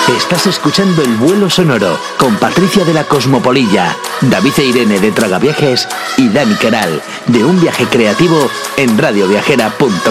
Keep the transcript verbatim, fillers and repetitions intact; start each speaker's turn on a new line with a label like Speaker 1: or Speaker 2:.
Speaker 1: Estás escuchando El Vuelo Sonoro con Patricia de la Cosmopolilla, David e Irene de Tragaviajes y Dani Queral de Un Viaje Creativo en radioviajera punto com.